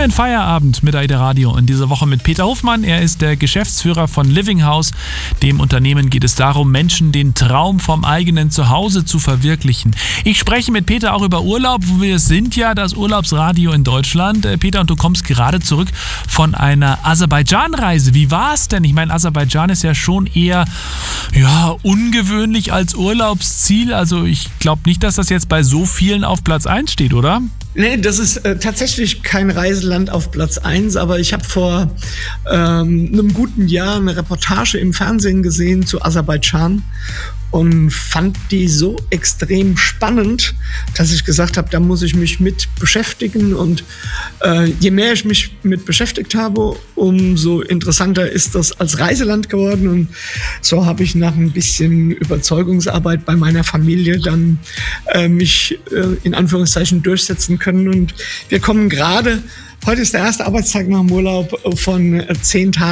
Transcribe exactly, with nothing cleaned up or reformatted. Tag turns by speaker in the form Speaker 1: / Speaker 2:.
Speaker 1: Schönen Feierabend mit AIDA Radio. In dieser Woche mit Peter Hofmann. Er ist der Geschäftsführer von Living House. Dem Unternehmen geht es darum, Menschen den Traum vom eigenen Zuhause zu verwirklichen. Ich spreche mit Peter auch über Urlaub. Wir sind ja das Urlaubsradio in Deutschland. Peter, und du kommst gerade zurück von einer Aserbaidschan-Reise. Wie war es denn? Ich meine, Aserbaidschan ist ja schon eher ja, ungewöhnlich als Urlaubsziel. Also ich glaube nicht, dass das jetzt bei so vielen auf Platz eins steht, oder?
Speaker 2: Nee, das ist äh, tatsächlich kein Reiseland auf Platz eins, aber ich habe vor ähm, einem guten Jahr eine Reportage im Fernsehen gesehen zu Aserbaidschan und fand die so extrem spannend, dass ich gesagt habe, da muss ich mich mit beschäftigen. Und äh, je mehr ich mich mit beschäftigt habe, umso interessanter ist das als Reiseland geworden. Und so habe ich nach ein bisschen Überzeugungsarbeit bei meiner Familie dann äh, mich äh, in Anführungszeichen durchsetzen können. Und wir kommen gerade, heute ist der erste Arbeitstag nach dem Urlaub von zehn Tagen.